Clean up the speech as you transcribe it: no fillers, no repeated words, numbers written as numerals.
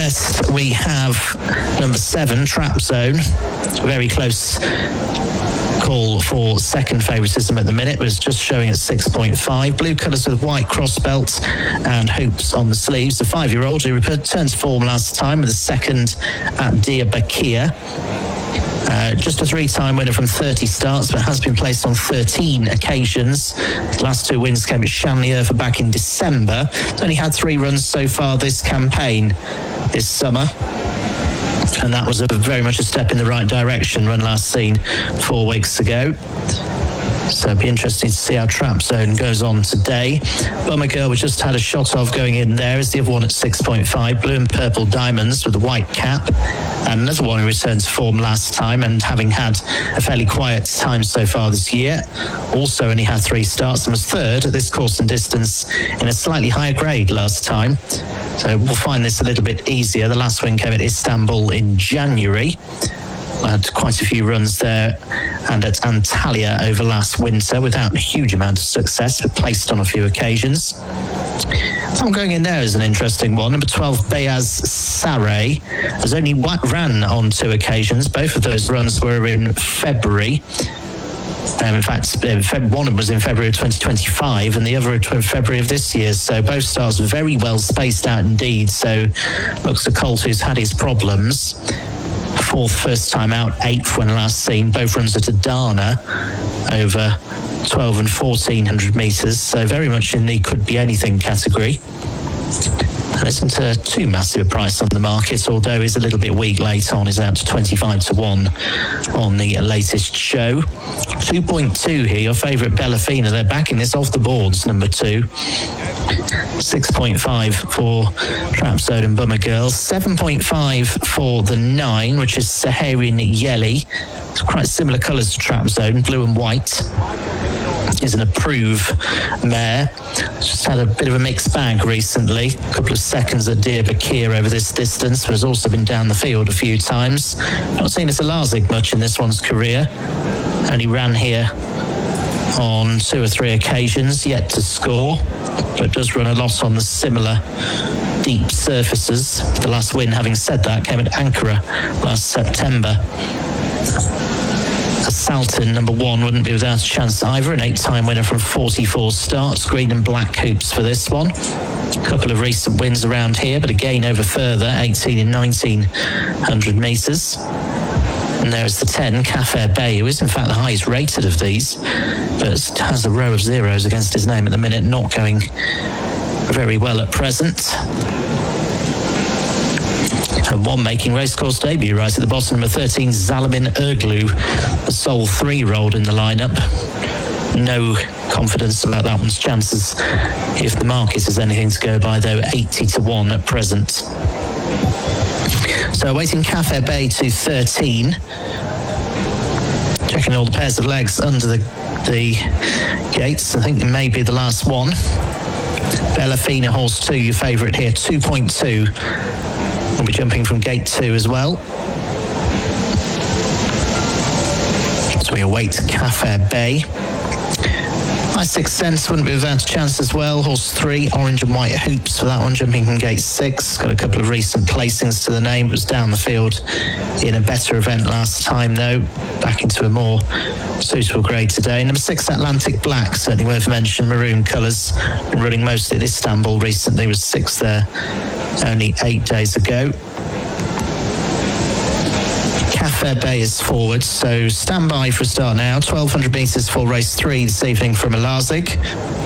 rest, we have number 7, Trap Zone. Very close call for second favouritism at the minute, was just showing at 6.5. Blue colours with white cross belt and hoops on the sleeves. The 5-year-old who returned to form last time with a second at Diyarbakir. Just a 3-time winner from 30 starts, but has been placed on 13 occasions. The last 2 wins came at Shanliurfa back in December. It's only had 3 runs so far this campaign, this summer. And that was very much a step in the right direction, run last seen 4 weeks ago. So it'll be interesting to see how Trap Zone goes on today. Bummer Girl, we just had a shot of going in there, is the other one at 6.5. Blue and Purple Diamonds with a white cap. And another one who returned to form last time and having had a fairly quiet time so far this year. Also only had 3 starts and was third at this course and distance in a slightly higher grade last time. So we'll find this a little bit easier. The last win came at Istanbul in January. Had quite a few runs there and at Antalya over last winter without a huge amount of success, but placed on a few occasions. So I'm going in there as an interesting one. Number 12, Beyaz Saray, has only ran on 2 occasions. Both of those runs were in February. In fact, one was in February of 2025 and the other in February of this year. So both starts were very well spaced out indeed. So looks a colt who's had his problems. 4th first time out, 8th when last seen. Both runs at Adana over 12 and 1400 metres. So very much in the could be anything category. And isn't too massive a price on the market, although he's a little bit weak late on. He's out to 25 to 1 on the latest show. 2.2 here, your favourite Bellafina. They're backing this off the boards, number 2. 6.5 for Trap Zone and Bummer Girl. 7.5 for the 9, which is Saharan Yeli. It's quite similar colours to Trap Zone, blue and white. Is an Approve mare. Just had a bit of a mixed bag recently. A couple of seconds at Diyarbakir over this distance, but has also been down the field a few times. Not seen as a Larzik much in this one's career. Only ran here on 2 or 3 occasions, yet to score, but does run a lot on the similar deep surfaces. The last win, having said that, came at Ankara last September. Salton, number 1, wouldn't be without a chance either. An 8-time winner from 44 starts. Green and black hoops for this one. A couple of recent wins around here, but again over further, 18 and 1900 metres. And there's the 10, Cafe Bay, who is in fact the highest rated of these, but has a row of zeros against his name at the minute, not going very well at present. And one making racecourse debut right at the bottom, number 13, Zalamin Erglu, the sole 3-year-old in the lineup. No confidence about that one's chances if the market is anything to go by, though, 80 to 1 at present. So waiting Cafe Bay to 13. Checking all the pairs of legs under the gates. I think it may be the last one. Bellafina, horse 2, your favourite here, 2.2. We'll be jumping from gate 2 as well. So we await Cafe Bay. My Sixth Sense wouldn't be without a chance as well. Horse 3, orange and white hoops for that one, jumping from gate 6. Got a couple of recent placings to the name. It was down the field in a better event last time, though. Back into a more suitable grade today. Number 6, Atlantic Black, certainly worth mention. Maroon colours. Been running mostly at Istanbul recently. Was 6th there only 8 days ago. Cafe Bay is forward, so stand by for a start now. 1200 metres for race 3 this evening from Larzik.